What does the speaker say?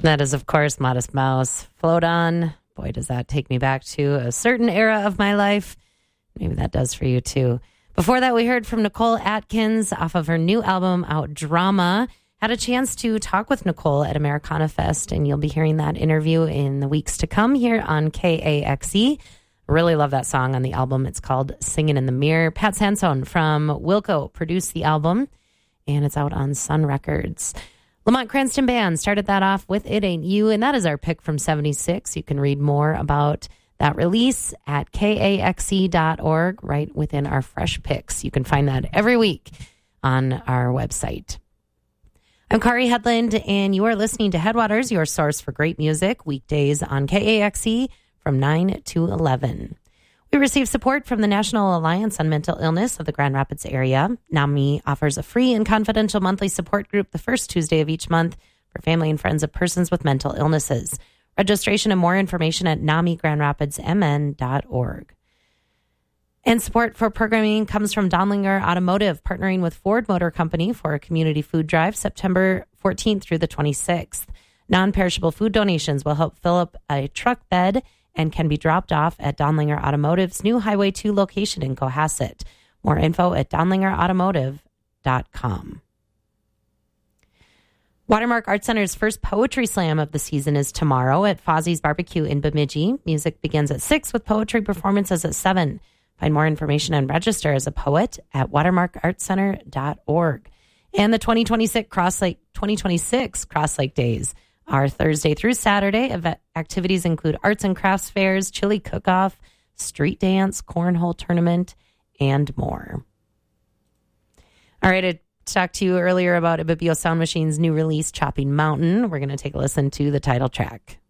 That is, of course, Modest Mouse. Float On. Boy, does that take me back to a certain era of my life. Maybe that does for you, too. Before that, we heard from Nicole Atkins off of her new album, Out Drama. Had a chance to talk with Nicole at Americana Fest, and you'll be hearing that interview in the weeks to come here on KAXE. Really love that song on the album. It's called Singin' in the Mirror. Pat Sansone from Wilco produced the album, and it's out on Sun Records. Lamont Cranston Band started that off with It Ain't You, and that is our pick from 76. You can read more about that release at KAXE.org right within our fresh picks. You can find that every week on our website. I'm Kari Headland, and you are listening to Headwaters, your source for great music, weekdays on KAXE from 9 to 11. We receive support from the National Alliance on Mental Illness of the Grand Rapids area. NAMI offers a free and confidential monthly support group the first Tuesday of each month for family and friends of persons with mental illnesses. Registration and more information at NAMIGrandRapidsMN.org. And support for programming comes from Donlinger Automotive, partnering with Ford Motor Company for a community food drive September 14th through the 26th. Non-perishable food donations will help fill up a truck bed and can be dropped off at Donlinger Automotive's new Highway 2 location in Cohasset. More info at donlingerautomotive.com. Watermark Art Center's first poetry slam of the season is tomorrow at Fozzie's Barbecue in Bemidji. Music begins at 6 with poetry performances at 7. Find more information and register as a poet at watermarkartcenter.org. And the 2026 Cross Lake Days are Thursday through Saturday. Activities include arts and crafts fairs, chili cook-off, street dance, cornhole tournament, and more. All right, I talked to you earlier about Ibibio Sound Machine's new release, Chopping Mountain. We're going to take a listen to the title track.